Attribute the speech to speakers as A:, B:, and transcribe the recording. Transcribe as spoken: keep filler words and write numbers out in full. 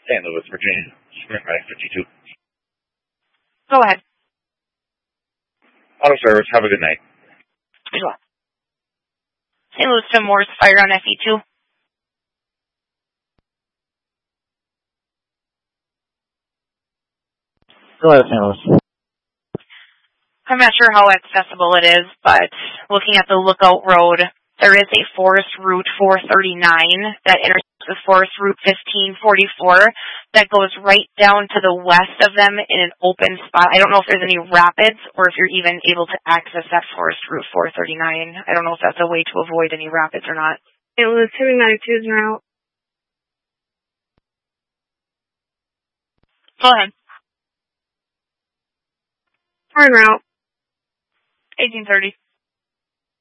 A: Saint Louis, Virginia. Sprint Ride fifty-two.
B: Go ahead.
A: Auto service. Have a good night.
B: As well. Saint Louis to Morse, fire on F E two.
C: Go ahead, Saint Louis.
B: I'm not sure how accessible it is, but looking at the Lookout Road, there is a Forest Route four thirty-nine that intersects with Forest Route fifteen forty-four that goes right down to the west of them in an open spot. I don't know if there's any rapids or if you're even able to access that Forest Route four thirty-nine. I don't know if that's a way to avoid any rapids or not.
D: It was two ninety-two is en route.
B: Go ahead.
D: We're en route.
B: eighteen thirty.